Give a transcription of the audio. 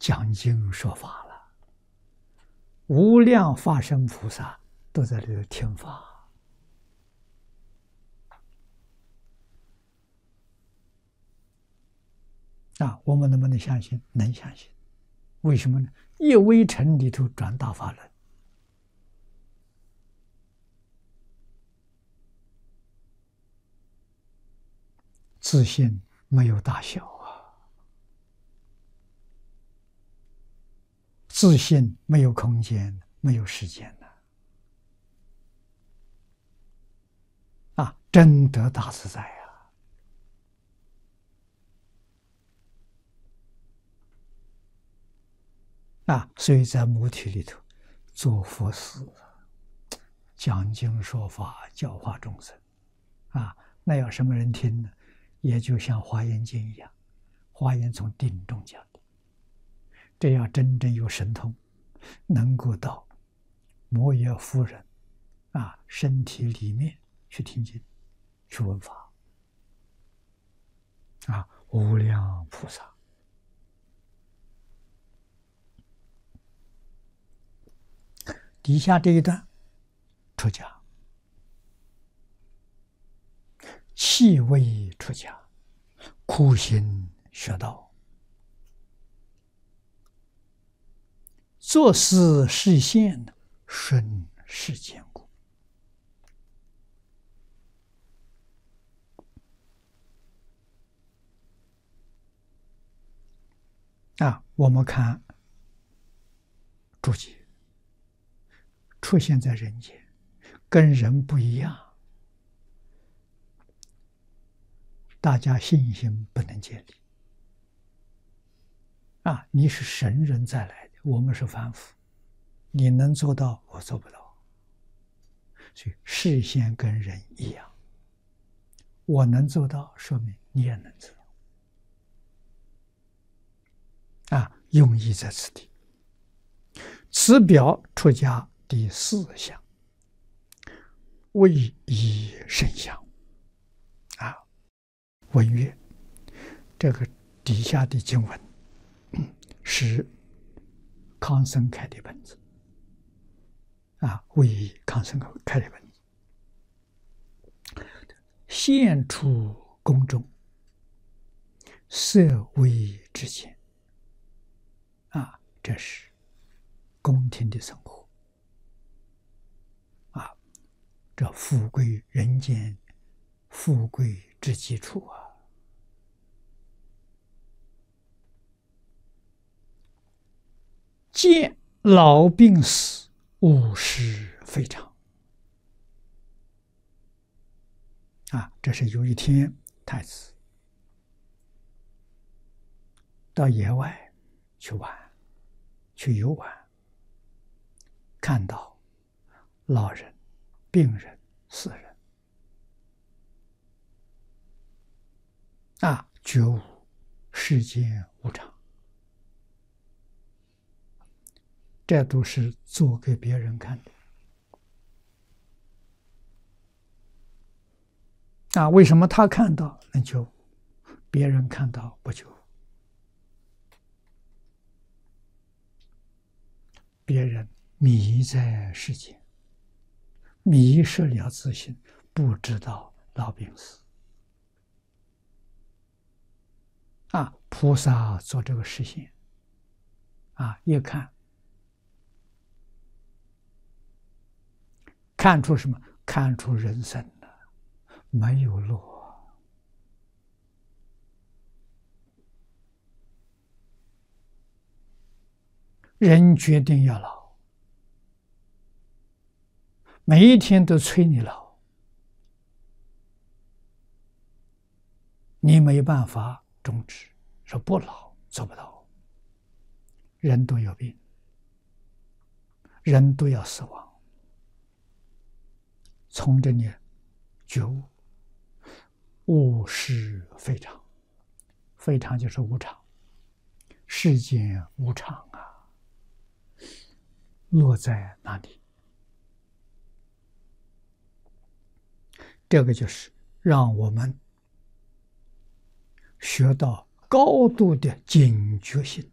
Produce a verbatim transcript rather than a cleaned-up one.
讲经说法了，无量法身菩萨都在这里听法。啊，我们能不能相信？能相信。为什么呢？一微尘里头转大法轮，自信没有大小啊，自信没有空间，没有时间呢。啊，真得大自在呀！啊，所以在母体里头做佛事、讲经说法、教化众生，啊，那要什么人听呢？也就像《华严经》一样，《华严》从定中讲的，这要真正有神通，能够到摩耶夫人啊身体里面去听经、去闻法，啊，无量菩萨。底下这一段，出家，气味出家，苦行学道，做事实现顺世间故。啊，我们看注解。出现在人间，跟人不一样，大家信心不能建立。啊，你是神人再来的，我们是凡夫，你能做到，我做不到。所以事先跟人一样，我能做到，说明你也能做到。啊，用意在此地。此表出家第四项，为以圣相。啊，文曰，这个底下的经文是康生开的本子。啊，为以康生开的本子，现出宫中，色微之见。啊，这是宫廷的生活。啊，这富贵人间，富贵之基础啊！见老病死，物是非常。啊，这是有一天太子到野外去玩，去游玩，看到老人、病人、死人，啊，觉悟世间无常。这都是做给别人看的。啊，为什么他看到能觉悟，别人看到不觉悟？别人迷在世间，迷失了自信，不知道老病死。啊，菩萨做这个实现，啊，一看，看出什么？看出人生了，没有路。人决定要老，每一天都催你老，你没办法终止，说不老做不到。人都有病，人都要死亡，从这里觉悟，物是非常，非常就是无常，世间无常啊。落在哪里？这个就是让我们学到高度的警觉性。